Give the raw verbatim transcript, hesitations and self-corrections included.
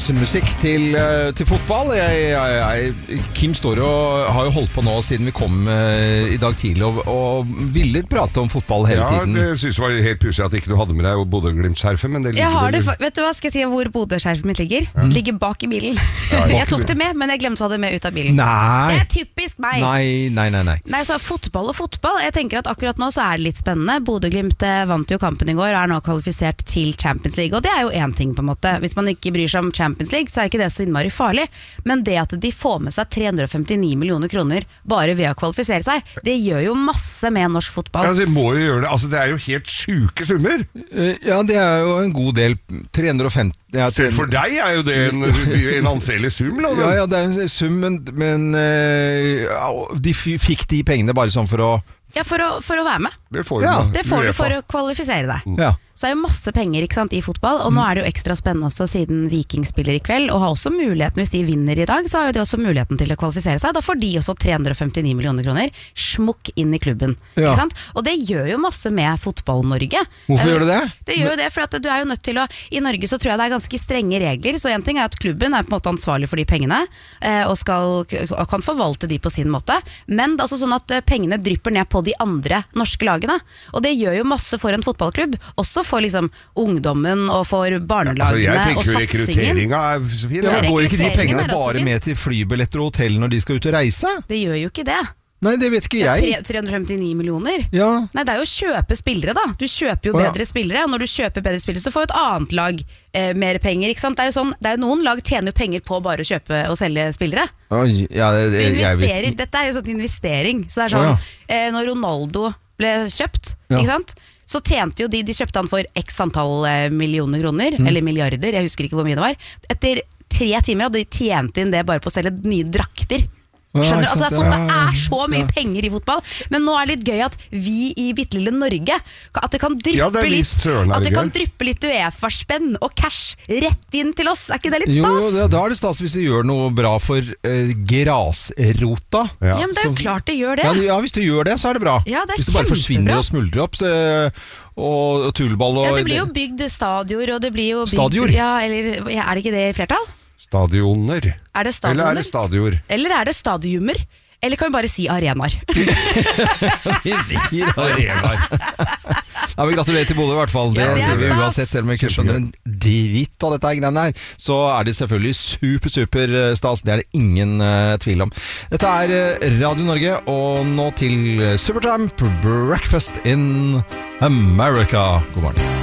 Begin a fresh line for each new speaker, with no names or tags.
dansmusikk til, til fotball. Jeg, jeg, jeg, Kim står og har jo holdt på nå siden vi kom uh, i dag tidlig og, og ville prate om fotball hele
ja,
tiden.
Ja, jeg synes det var helt pussig at ikke du hadde med deg Bodø-Glimt-skjerfet, men det ligger
jeg har det,
vel...
vet du hva, skal jeg si hvor Bodø-skjerfet mitt ligger? Ja. Ligger bak i bilen.
Ja,
jeg tok det med, men jeg glemte å ha det med ut av bilen.
Nei.
Det er typisk meg.
Nei, nei, nei, nei.
Nei, så fotball og fotball. Jeg tenker at akkurat nå så er det litt spennende. Bodø-Glimt vant jo kampen i går og er nå kvalifisert til Champions League, og det er jo en ting på en måte. Hvis man ikke bryr seg om Champions League, så er ikke det så innmari farlig, men det at de får med seg tre hundre og femtini millioner kroner bare ved å kvalifisere seg, det gjør jo masse med norsk fotball.
Ja, altså, må jo gjøre det. Altså, det er jo helt syke summer.
Ja, det er jo en god del. tre hundre og femti ja,
Selv for deg er jo det en, en anselig sum, da.
Ja, ja, det er en sum, men, men uh, de fikk de pengene bare sånn for å
Ja, for å, for å være med.
Det får,
ja. det får du for å kvalifisere deg.
Ja.
Så er jo masse penger, ikke sant, i fotball, og nå er det jo ekstra spennende også siden Viking spiller i kveld, og har også muligheten, hvis de vinner i dag, så har jo de også muligheten til å kvalifisere seg. Da får de også tre hundre og femtini millioner kroner smukk inn i klubben. Ja. Ikke sant? Og det gjør jo masse med fotball-Norge.
Hvorfor gjør det det?
Det gjør jo det, for at du er jo nødt til å, i Norge så tror jeg det er ganske strenge regler, så en ting er at klubben er på en måte ansvarlig for de pengene, og, skal, og kan forvalte de på sin måte, men det er altså sånn at pengene drypper ned på de andre norske lagene, og det gjør jo masse for en fotballklubb, også for liksom ungdommen og for barnelagene ja, altså og satsingen.
Jeg tenker jo rekrutteringa er så fin.
Ja, går ikke de pengene bare med til flybilletter og hotell når de skal ut og reise?
Det gjør jo ikke det.
Nei, det vet ikke jeg.
Ja, tre hundre og femtini millioner?
Ja.
Nei, det er jo å kjøpe spillere da. Du kjøper jo oh, ja. bedre spillere, og når du kjøper bedre spillere så får et annet lag eh, mer penger, ikke sant? Det er jo sånn, det er jo noen lag tjener jo penger på bare å kjøpe og selge spillere.
Oh, ja, det, det,
jeg vet. Dette er jo sånn investering, så det er sånn, oh, ja. eh, når Ronaldo ble kjøpt, ja. ikke sant? Så tjente jo de, de kjøpte han for x antall eh, millioner kroner, mm. eller milliarder, jeg husker ikke hvor mye det var. Etter tre timer hadde de tjent inn det bare på å selge nye drakter. Skjønner du? Altså, det er så mye ja. penger i fotball, men nå er det litt gøy at vi i bittelille Norge, at det kan dryppe
ja, det
litt At det kan dryppe litt UEFA-spenn og cash rett inn til oss. Er ikke det litt stas?
Jo, jo, da er det stas hvis det gjør noe bra for uh, grasrota.
Ja. ja, men det er jo klart det gjør det.
Ja, ja, hvis det gjør det, så er det bra.
Ja, det er
hvis det bare forsvinner og smuldrer opp, så, og, og tullball og
Ja, det blir jo bygd stadior, og det blir jo bygd
Stadior?
Ja, eller er det ikke det i flertall?
Stadioner.
Er det stadioner?
Eller er det stadior?
Eller er det stadiumer? Eller kan vi bare si arenaer?
Vi sier arenaer. Ja, vi gratulerer til Bodø i hvert fall. Det, ja, det ser vi uansett, selv om vi ikke skjønner en dritt av dette greiene her, så er det selvfølgelig super, super stas. Det er det ingen uh, tvil om. Dette er uh, Radio Norge, og nå til Supertramp, Breakfast in America. God morgen.